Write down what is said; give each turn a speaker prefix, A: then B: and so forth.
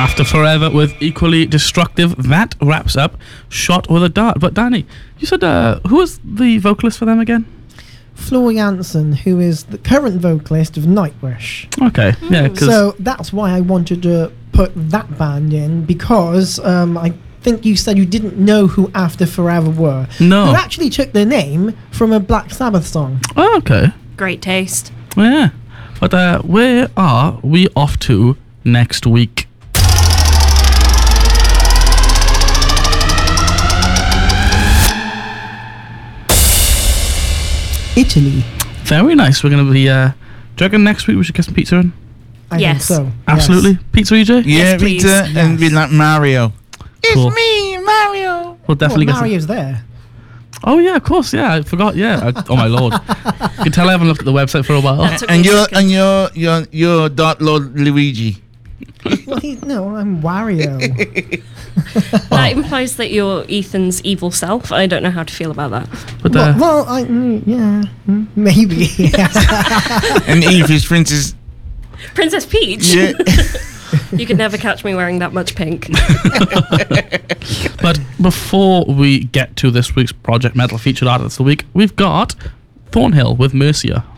A: After Forever with Equally Destructive. That wraps up Shot with a Dart. But Danny, you said who was the vocalist for them again?
B: Floor Jansen, who is the current vocalist of Nightwish.
A: Okay, yeah.
B: So that's why I wanted to put that band in, because I think you said you didn't know who After Forever were.
A: No.
B: Who actually took their name from a Black Sabbath song.
A: Oh, okay.
C: Great taste.
A: Yeah. But where are we off to next week?
B: Italy.
A: Very nice. We're going to be... do you reckon next week we should get some pizza in?
B: I
C: Yes.
B: think so.
A: Absolutely.
B: Yes.
A: Pizza, EJ?
D: Yeah,
C: Yes, please.
D: pizza, and be like Mario.
A: Cool.
D: It's me, Mario.
A: We'll definitely get some...
B: Mario's there.
A: Oh, yeah, of course. Yeah, I forgot. Yeah. Oh, my Lord. You can tell I haven't looked at the website for a while.
C: That took
D: And
C: me a
D: you're
C: second.
D: you're Dark Lord Luigi.
B: Well, no, I'm Wario.
C: That implies that you're Ethan's evil self. I don't know how to feel about that.
A: But
B: Maybe.
D: And Eve is Princess.
C: Princess Peach?
D: Yeah.
C: You could never catch me wearing that much pink.
A: But before we get to this week's Project Metal featured artist of the week, we've got Thornhill with Mercia.